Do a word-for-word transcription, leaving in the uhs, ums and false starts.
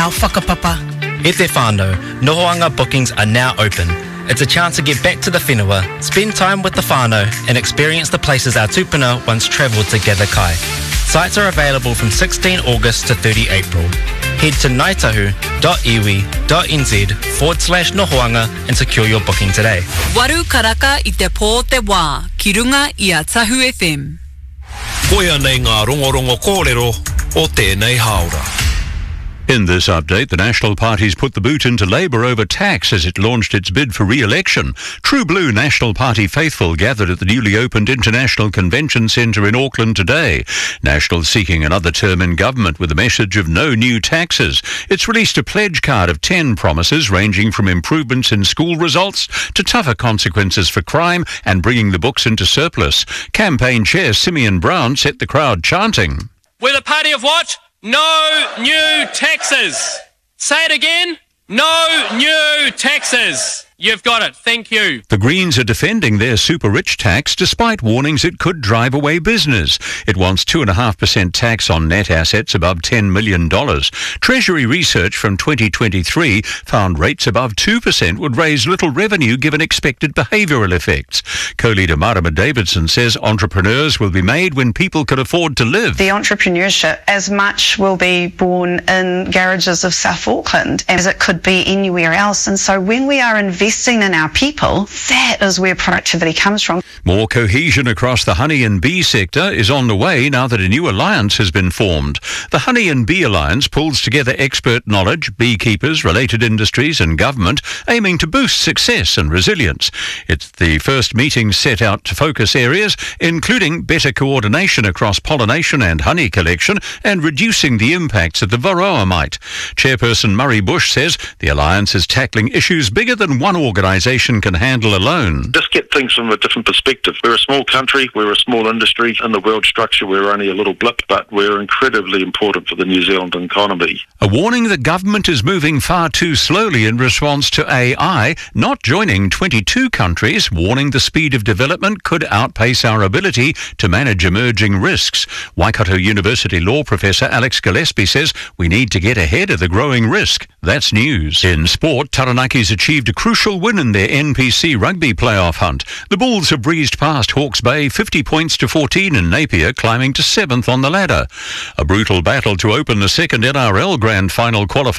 our whakapapa. E te whānau, Nohoanga bookings are now open. It's a chance to get back to the whenua, spend time with the whānau and experience the places our tupuna once travelled to gather kai. Sites are available from sixteenth August to thirtieth April. Head to ngaitahu dot iwi dot n z forward slash nohoanga and secure your booking today. Waru karaka I te pō te wā, ki runga I a Tahu F M. Koia nei ngā rongorongo kōrero o tēnei haora. In this update, the National Party's put the boot into Labour over tax as it launched its bid for re-election. True Blue National Party faithful gathered at the newly opened International Convention Centre in Auckland today. National seeking another term in government with a message of no new taxes. It's released a pledge card of ten promises ranging from improvements in school results to tougher consequences for crime and bringing the books into surplus. Campaign Chair Simeon Brown set the crowd chanting. We're the party of what? No new taxes. Say it again. No new taxes. You've got it. Thank you. The Greens are defending their super-rich tax despite warnings it could drive away business. It wants two point five percent tax on net assets above ten million dollars. Treasury research from twenty twenty-three found rates above two percent would raise little revenue given expected behavioural effects. Co-leader Marama Davidson says entrepreneurs will be made when people can afford to live. The entrepreneurship as much will be born in garages of South Auckland as it could be anywhere else. And so when we are investing Investing in our people, that is where productivity comes from. More cohesion across the honey and bee sector is on the way now that a new alliance has been formed. The Honey and Bee Alliance pulls together expert knowledge, beekeepers, related industries and government, aiming to boost success and resilience. It's the first meeting set out to focus areas, including better coordination across pollination and honey collection and reducing the impacts of the varroa mite. Chairperson Murray Bush says the alliance is tackling issues bigger than one organisation can handle alone. Just get things from a different perspective. We're a small country, we're a small industry. In the world structure, we're only a little blip, but we're incredibly important for the New Zealand economy. A warning that government is moving far too slowly in response to A I, not joining twenty-two countries, warning the speed of development could outpace our ability to manage emerging risks. Waikato University law professor Alex Gillespie says we need to get ahead of the growing risk. That's news. In sport, Taranaki's achieved a crucial win in their N P C rugby playoff hunt. The Bulls have breezed past Hawke's Bay fifty points to fourteen in Napier, climbing to seventh on the ladder. A brutal battle to open the second N R L Grand Final qualifier.